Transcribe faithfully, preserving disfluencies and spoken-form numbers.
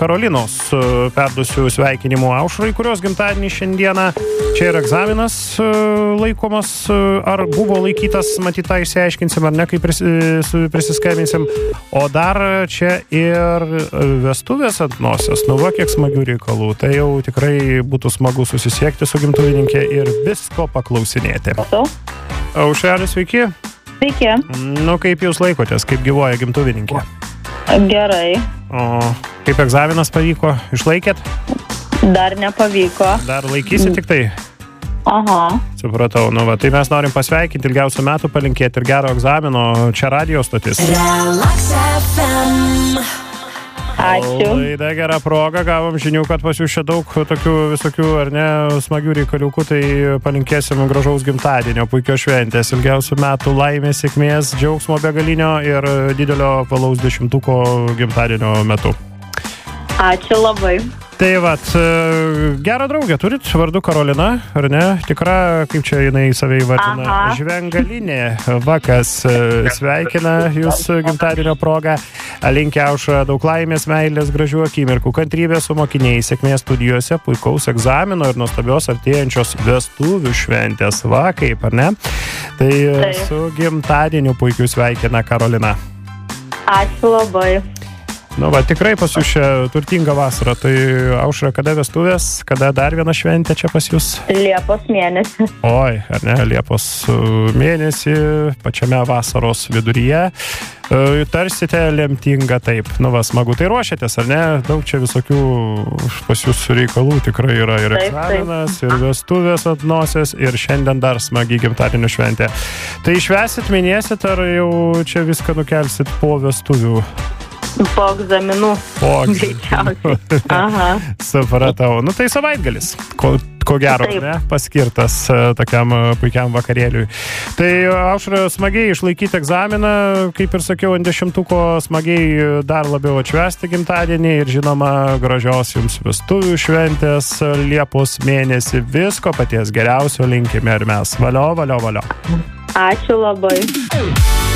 Karolinos perdusiu sveikinimų Aušrai, kurios gimtadienį šiandieną. Čia ir egzaminas laikomas, ar buvo laikytas, matyt, tą išsiaiškinsim, ar ne, kai prisiskambinsim. O dar čia ir vestuvės ant nosies. Nu va, kiek smagių reikalų. Tai jau tikrai būtų smagu susisiekti su gimtuvininkė ir visko paklausinėti. Aušrelė, sveiki. Sveiki. Nu, kaip jūs laikotės, kaip gyvoja gimtuvininkė? Gerai. O kaip egzaminas pavyko? Išlaikėt? Dar nepavyko. Dar laikysi tik tai? Aha. Supratau, nu va, tai mes norim pasveikinti, ilgiausių metų palinkėti ir gero egzamino. Čia radio stotis. Relax F M. Ačiū. Laida gera proga, gavom žinių, kad pas jūs čia daug tokių visokių, ar ne, smagių reikaliukų, tai palinkėsim gražaus gimtadienio, puikios šventės, ilgiausių metų laimės, sėkmės, džiaugsmo begalinio ir didelio apvalaus dešimtuko gimtadienio metu. Ačiū labai. Tai vat, gerą draugę turit, vardu Karolina, ar ne? Tikra, kaip čia jinai save įvardina, Aha. žvengalinė. Vakas sveikina jūs gimtadienio progą. Linkia Aušra daug laimės, meilės, gražių akimirkų, kantrybės su mokiniais, sėkmės studijose, puikaus egzamino ir nuostabios artėjančios vestuvių šventės. Va, kaip, ar ne? Tai Taip. Su gimtadieniu puikiu sveikina Karolina. Ačiū labai. Nu, va, tikrai pas jūs čia turtinga vasara. Tai, Aušra, kada vestuvės, kada dar viena šventė čia pas jūs? Liepos mėnesį. Oi, ar ne, Liepos mėnesį, pačiame vasaros viduryje. Tarsite lemtinga taip. Nu, va, smagu. Tai ruošiatės, ar ne? Daug čia visokių pas jūsų reikalų tikrai yra. Ir Taip, egzaminas, ir vestuvės ant nosies, ir šiandien dar smagi gimtadienio šventė. Tai švęsit, minėsit, ar jau čia viską nukelsit po vestuvių? Po egzaminų. Po Greičiausiai. Aha. Supratau. Nu tai savaitgalis, ko, ko gero, Taip. ne, paskirtas uh, tokiam uh, puikiam vakarėliui. Tai Aušra, smagiai išlaikyti egzaminą, kaip ir sakiau, ant dešimtuko smagiai dar labiau atšvęsti gimtadienį ir žinoma gražios jums vestuvių šventės Liepos mėnesį. Visko paties geriausio linkime ir mes. Valio, valio, valio. Ačiū labai.